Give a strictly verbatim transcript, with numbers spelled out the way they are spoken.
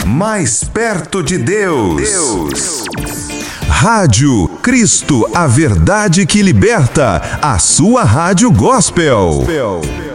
mais perto de Deus. Deus. Rádio Cristo, a verdade que liberta, a sua rádio gospel.